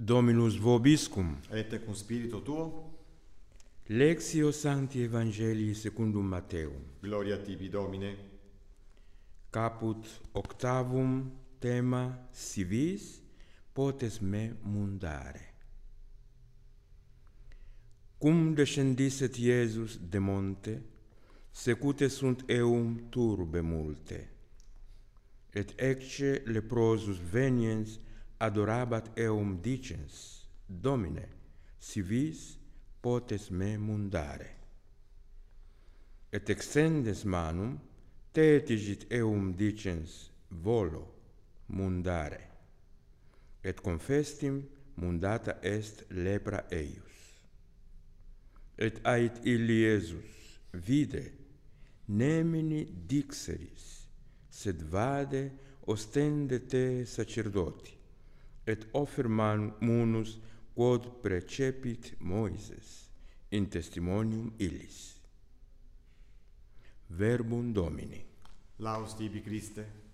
Dominus vobiscum. Et cum spiritu tuo, Lectio Sancti Evangelii secundum Matteum. gloria tibi Domine. Caput octavum tema si vis potes me mundare. Cum descendisset Iesus de monte, secute sunt eum turbe multe, et ecce leprosus veniens adorabat eum dicens, Domine, si vis potes me mundare. Et extendes manum, tetigit eum dicens, volo mundare. Et confestim mundata est lepra eius. Et ait illi Iesus, vide, nemini dixeris, sed vade ostende te sacerdoti, et offer munus quod precepit Moises in testimonium illis. Verbum Domini. Laus tibi Christe.